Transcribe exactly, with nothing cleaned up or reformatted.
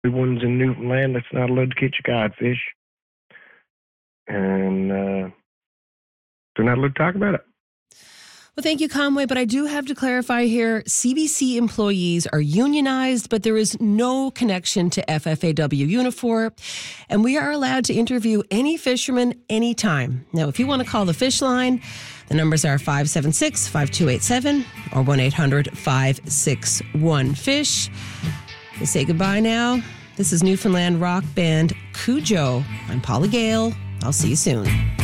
ones in Newfoundland that's not allowed to catch a codfish. And uh, they're not allowed to talk about it. Well, thank you, Conway. But I do have to clarify here, C B C employees are unionized, but there is no connection to F F A W Unifor. And we are allowed to interview any fisherman anytime. Now, if you want to call the fish line, the numbers are five seven six, five two eight seven or one eight hundred, five six one, fish. We say goodbye now. This is Newfoundland rock band Cujo. I'm Paula Gale. I'll see you soon.